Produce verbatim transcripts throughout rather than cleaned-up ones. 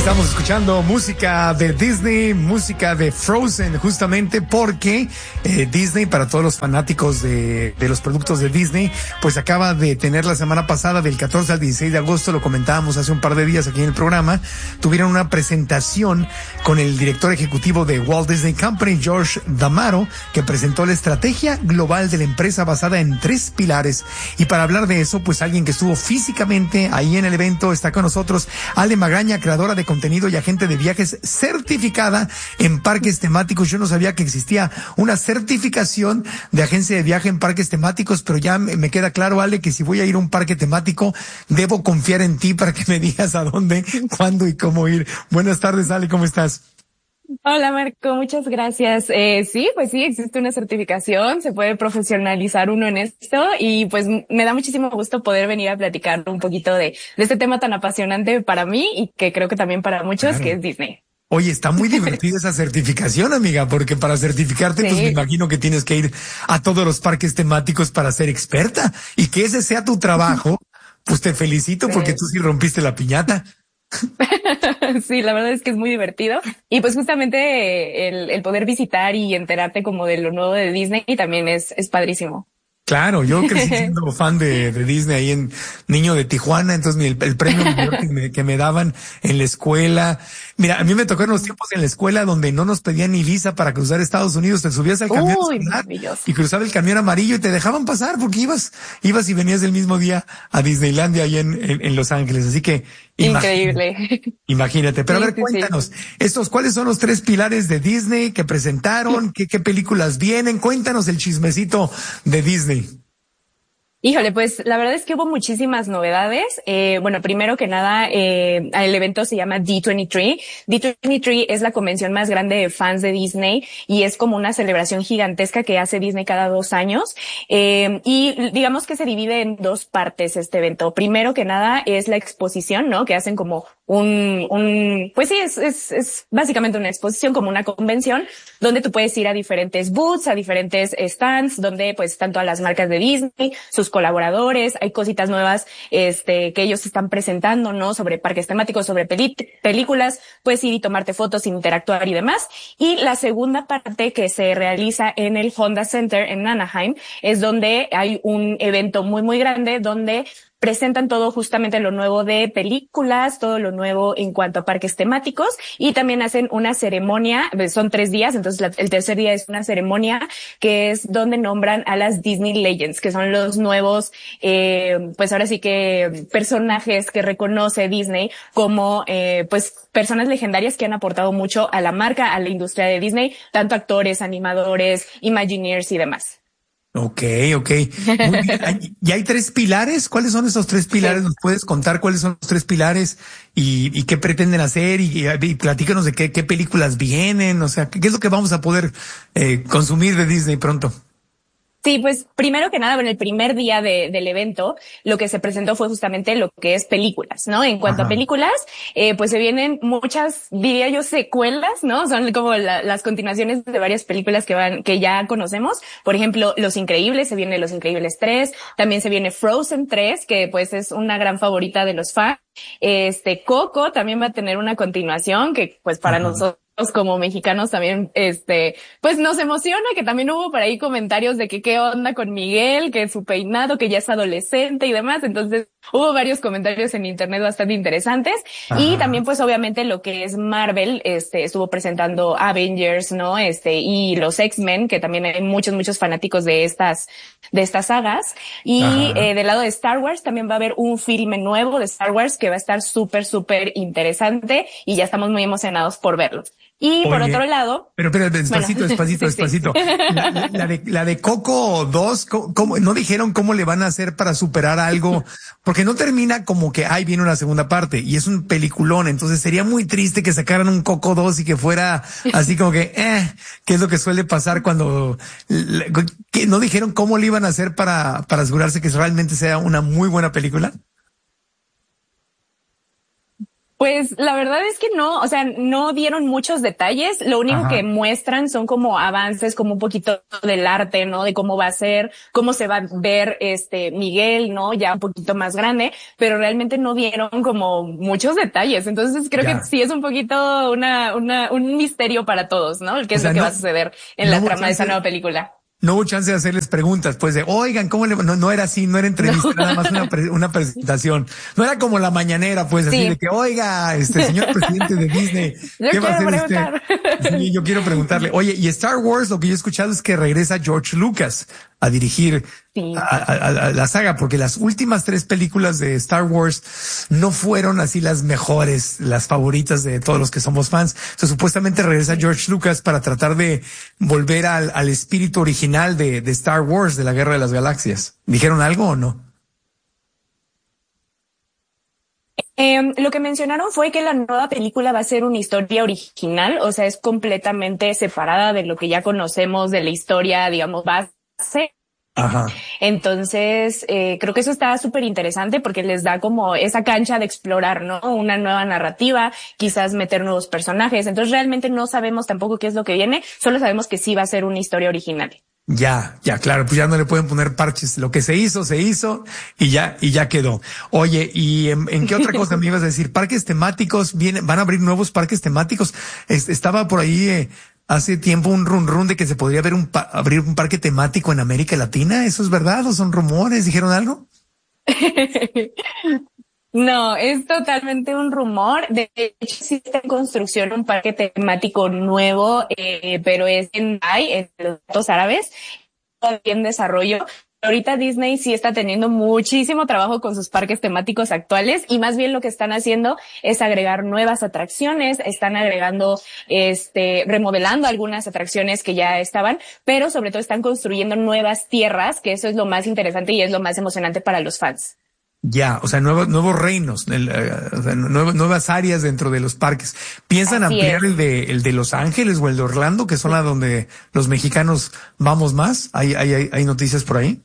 Estamos escuchando música de Disney, música de Frozen, justamente porque eh, Disney, para todos los fanáticos de, de los productos de Disney, pues acaba de tener la semana pasada, del catorce al dieciséis de agosto, lo comentábamos hace un par de días aquí en el programa, tuvieron una presentación con el director ejecutivo de Walt Disney Company, George D'Amaro, que presentó la estrategia global de la empresa basada en tres pilares. Y para hablar de eso, pues alguien que estuvo físicamente ahí en el evento está con nosotros, Ale Magaña, creadora de contenido y agente de viajes certificada en parques temáticos. Yo no sabía que existía una certificación de agencia de viaje en parques temáticos, pero ya me queda claro, Ale, que si voy a ir a un parque temático, debo confiar en ti para que me digas a dónde, cuándo y cómo ir. Buenas tardes, Ale, ¿cómo estás? Hola Marco, muchas gracias. Eh, sí, pues sí, existe una certificación, se puede profesionalizar uno en esto y pues me da muchísimo gusto poder venir a platicar un poquito de, de este tema tan apasionante para mí y que creo que también para muchos, Claro. que es Disney. Oye, está muy divertida esa certificación, amiga, porque para certificarte, Sí. pues me imagino que tienes que ir a todos los parques temáticos para ser experta y que ese sea tu trabajo. Pues te felicito Sí. porque tú sí rompiste la piñata. Sí, la verdad es que es muy divertido. Y pues justamente el, el poder visitar y enterarte como de lo nuevo de Disney también es, es padrísimo. Claro, yo crecí siendo fan de, de Disney ahí en niño de Tijuana, entonces mi- el, el premio mayor que me, que me daban en la escuela. Mira, a mí me tocó en los tiempos en la escuela donde no nos pedían ni visa para cruzar Estados Unidos, te subías al camión Uy, escolar maravilloso. y cruzaba el camión amarillo y te dejaban pasar porque ibas, ibas y venías el mismo día a Disneylandia ahí en, en, en Los Ángeles, así que imagínate. Increíble. Imagínate, pero Sí, a ver, sí, sí. cuéntanos, estos, ¿cuáles son los tres pilares de Disney que presentaron? ¿Qué, qué películas vienen? Cuéntanos el chismecito de Disney. Híjole, pues la verdad es que hubo muchísimas novedades. Eh, bueno, primero que nada, eh, el evento se llama D veintitrés. D veintitrés es la convención más grande de fans de Disney y es como una celebración gigantesca que hace Disney cada dos años. Eh, y digamos que se divide en dos partes este evento. Primero que nada es la exposición, ¿no? Que hacen como un, un, pues sí, es, es, es básicamente una exposición, como una convención, donde tú puedes ir a diferentes booths, a diferentes stands, donde pues están todas las marcas de Disney, sus colaboradores, hay cositas nuevas, este, que ellos están presentando, ¿no? Sobre parques temáticos, sobre peli- películas, puedes ir y tomarte fotos, interactuar y demás. Y la segunda parte que se realiza en el Honda Center en Anaheim es donde hay un evento muy, muy grande donde presentan todo justamente lo nuevo de películas, todo lo nuevo en cuanto a parques temáticos y también hacen una ceremonia, son tres días, entonces la, el tercer día es una ceremonia que es donde nombran a las Disney Legends, que son los nuevos, eh, pues ahora sí que personajes que reconoce Disney como, eh, pues personas legendarias que han aportado mucho a la marca, a la industria de Disney, tanto actores, animadores, Imagineers y demás. Ok, ok. Muy bien. Hay- ¿Y hay tres pilares? ¿Cuáles son esos tres pilares? Sí. ¿Nos puedes contar cuáles son los tres pilares y, y qué pretenden hacer? Y, y, y platícanos de qué, qué películas vienen. O sea, ¿qué, qué es lo que vamos a poder eh, consumir de Disney pronto? Sí, pues primero que nada, en el primer día de, del evento, lo que se presentó fue justamente lo que es películas, ¿no? En cuanto a Ajá. películas, eh, pues se vienen muchas, diría yo, secuelas, ¿no? Son como la, las continuaciones de varias películas que van, que ya conocemos. Por ejemplo, Los Increíbles, se viene Los Increíbles tres, también se viene Frozen tres, que pues es una gran favorita de los fans. Este, Coco también va a tener una continuación que pues para Ajá. nosotros como mexicanos también, este, pues nos emociona, que también hubo por ahí comentarios de que qué onda con Miguel, que su peinado, que ya es adolescente y demás. Entonces hubo varios comentarios en internet bastante interesantes. Y Ajá. también pues obviamente lo que es Marvel, este, estuvo presentando Avengers, ¿no? Este, y los X-Men, que también hay muchos, muchos fanáticos de estas, de estas sagas. Y Ajá. eh, del lado de Star Wars también va a haber un filme nuevo de Star Wars que va a estar súper, súper interesante y ya estamos muy emocionados por verlo. Y por otro Oye, lado, pero, pero bueno, despacito, despacito, sí, sí. despacito. La, la, la de, la de Coco dos, ¿cómo, cómo- no dijeron cómo le van a hacer para superar algo? Porque no termina como que, ay, viene una segunda parte y es un peliculón. Entonces sería muy triste que sacaran un Coco dos y que fuera así como que, eh, que es lo que suele pasar cuando, la- que no dijeron cómo le iban a hacer para, para asegurarse que realmente sea una muy buena película. Pues la verdad es que no, o sea, no dieron muchos detalles. Lo único Ajá. que muestran son como avances, como un poquito del arte, ¿no? De cómo va a ser, cómo se va a ver este Miguel, ¿no? Ya un poquito más grande, pero realmente no dieron como muchos detalles. Entonces creo que Ya. sí es un poquito una, una, un misterio para todos, ¿no? ¿Qué O es lo sea, que va a no, suceder en no la hubo trama de esa chance. nueva película? No hubo chance de hacerles preguntas, pues de, oigan, ¿cómo le...? No, no era así, no era No. entrevista, nada más una, pre- una presentación. No era como la mañanera, pues así de Sí. que, oiga, este señor presidente de Disney, Yo ¿qué va a quiero hacer usted? preguntar. Sí, yo quiero preguntarle, oye, y Star Wars, lo que yo he escuchado es que regresa George Lucas a dirigir a, Sí. a- a- a la saga, porque las últimas tres películas de Star Wars no fueron así las mejores, las favoritas de todos los que somos fans. Entonces, supuestamente regresa George Lucas para tratar de volver al, al espíritu original de, de Star Wars, de la Guerra de las Galaxias. ¿Dijeron algo o no? Eh, lo que mencionaron fue que la nueva película va a ser una historia original, o sea, es completamente separada de lo que ya conocemos de la historia, digamos, base. Ajá. Entonces, eh, creo que eso está súper interesante porque les da como esa cancha de explorar, ¿no? Una nueva narrativa, quizás meter nuevos personajes. Entonces, realmente no sabemos tampoco qué es lo que viene, solo sabemos que sí va a ser una historia original. Ya, ya, claro, pues ya no le pueden poner parches. Lo que se hizo, se hizo y ya, y ya quedó. Oye, ¿y en, en qué otra cosa me ibas a decir? Parques temáticos, vienen, van a abrir nuevos parques temáticos. Es- estaba por ahí eh, hace tiempo un run run de que se podría ver un pa- abrir un parque temático en América Latina. ¿Eso es verdad o son rumores? ¿Dijeron algo? No, es totalmente un rumor. De hecho, sí está en construcción un parque temático nuevo, eh, pero es en Dubái, en los Emiratos Árabes, todavía en desarrollo. Ahorita Disney sí está teniendo muchísimo trabajo con sus parques temáticos actuales y más bien lo que están haciendo es agregar nuevas atracciones, están agregando, este, remodelando algunas atracciones que ya estaban, pero sobre todo están construyendo nuevas tierras, que eso es lo más interesante y es lo más emocionante para los fans. Ya, o sea, nuevos, nuevos reinos, el, eh, o sea, nuevas, nuevas áreas dentro de los parques. ¿Piensan Así ampliar el es. de, el de Los Ángeles o el de Orlando, que son a donde los mexicanos vamos más? ¿Hay, hay, hay, hay noticias por ahí?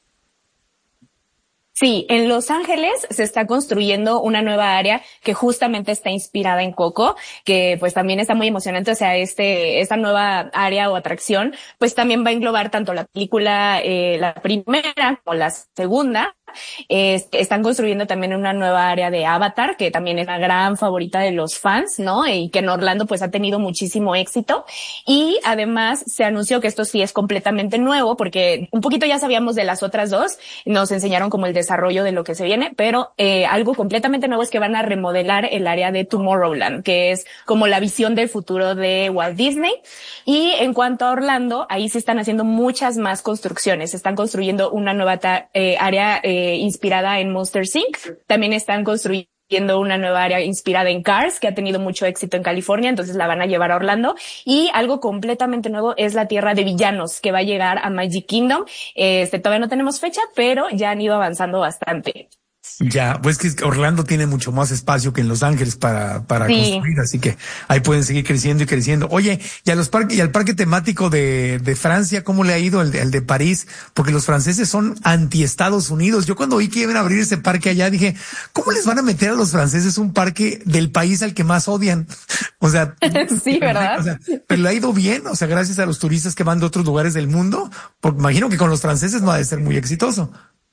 Sí, en Los Ángeles se está construyendo una nueva área que justamente está inspirada en Coco, que pues también está muy emocionante. O sea, este, esta nueva área o atracción, pues también va a englobar tanto la película, eh, la primera como la segunda. Eh, están construyendo también una nueva área de Avatar, que también es una gran favorita de los fans, ¿no? Y que en Orlando pues ha tenido muchísimo éxito. Y además se anunció que esto sí es completamente nuevo, porque un poquito ya sabíamos de las otras dos, nos enseñaron como el desarrollo de lo que se viene, pero eh, algo completamente nuevo es que van a remodelar el área de Tomorrowland, que es como la visión del futuro de Walt Disney. Y en cuanto a Orlando, ahí se están haciendo muchas más construcciones. Se están construyendo una nueva eh, área eh, inspirada en Monsters incorporated. También están construyendo una nueva área inspirada en Cars, que ha tenido mucho éxito en California, entonces la van a llevar a Orlando. Y algo completamente nuevo es la tierra de villanos, que va a llegar a Magic Kingdom. Este, todavía no tenemos fecha, pero ya han ido avanzando bastante. Ya, pues que Orlando tiene mucho más espacio que en Los Ángeles para, para Sí. construir, así que ahí pueden seguir creciendo y creciendo. Oye, y a los parques, y al parque temático de, de Francia, ¿cómo le ha ido el de, el de París? Porque los franceses son anti Estados Unidos. Yo cuando vi que iban a abrir ese parque allá, dije, ¿cómo les van a meter a los franceses un parque del país al que más odian? O sea, Sí, ¿verdad? o sea, pero le ha ido bien, o sea, gracias a los turistas que van de otros lugares del mundo, porque imagino que con los franceses no ha de ser muy exitoso.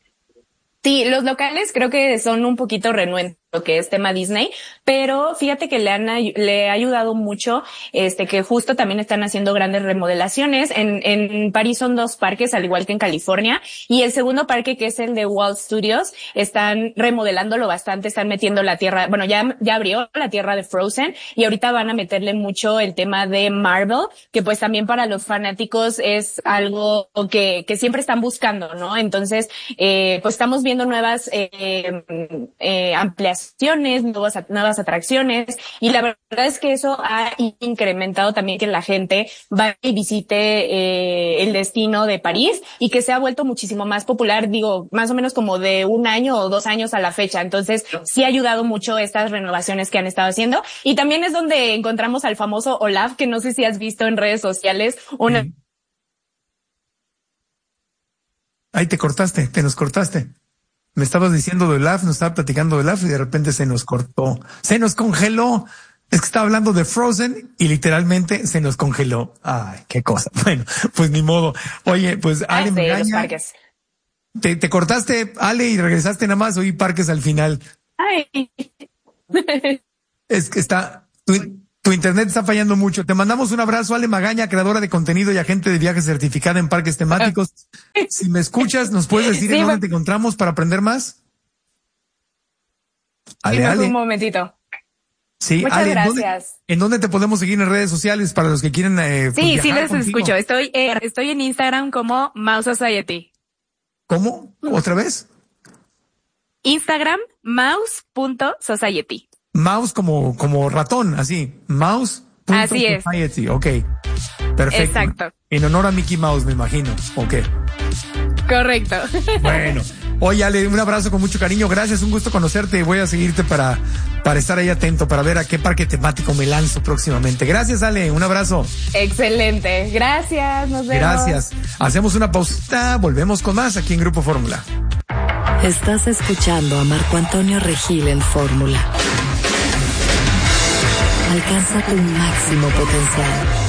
Sí, los locales creo que son un poquito renuentes lo que es tema Disney, pero fíjate que le han le ha ayudado mucho, este, que justo también están haciendo grandes remodelaciones. En, en París son dos parques, al igual que en California, y el segundo parque, que es el de Walt Studios, están remodelándolo bastante, están metiendo la tierra, bueno, ya, ya abrió la tierra de Frozen, y ahorita van a meterle mucho el tema de Marvel, que pues también para los fanáticos es algo que, que siempre están buscando, ¿no? Entonces, eh, pues estamos viendo nuevas, eh, eh, ampliaciones, nuevas, nuevas atracciones, y la verdad es que eso ha incrementado también que la gente vaya y visite eh, el destino de París, y que se ha vuelto muchísimo más popular, digo, más o menos como de un año o dos años a la fecha. Entonces sí ha ayudado mucho estas renovaciones que han estado haciendo, y también es donde encontramos al famoso Olaf, que no sé si has visto en redes sociales una... Sí. Ahí te cortaste, te nos cortaste. Me estabas diciendo de Olaf, nos estaba platicando de Olaf y de repente se nos cortó. Se nos congeló. Es que estaba hablando de Frozen y literalmente se nos congeló. Ay, qué cosa. Bueno, pues ni modo. Oye, pues Ale Ay, sí, los Magaña, parques. te, te cortaste, Ale, y regresaste nada más. Oí parques al final. Ay. Es que está, tu, tu internet está fallando mucho. Te mandamos un abrazo, Ale Magaña, creadora de contenido y agente de viajes certificada en parques temáticos. Si me escuchas, ¿nos puedes decir Sí, en dónde me- te encontramos para aprender más? Ale, Dime Ale. un momentito. Sí, Muchas Ale, ¿en dónde, gracias. ¿en dónde te podemos seguir en redes sociales para los que quieren eh, pues, Sí, sí viajar les contigo? escucho. Estoy, eh, estoy en Instagram como Mouse Society. ¿Cómo? ¿Otra vez? Instagram, mouse.society. Mouse como, como ratón, así. Mouse. punto Así es. society. Ok. Perfecto. Exacto. En honor a Mickey Mouse, me imagino. Ok. Correcto. Bueno. Oye, Ale, un abrazo con mucho cariño. Gracias, un gusto conocerte. Voy a seguirte para, para estar ahí atento, para ver a qué parque temático me lanzo próximamente. Gracias, Ale. Un abrazo. Excelente. Gracias. Nos vemos. Gracias. Hacemos una pausita. Volvemos con más aquí en Grupo Fórmula. Estás escuchando a Marco Antonio Regil en Fórmula. Alcanza tu máximo potencial.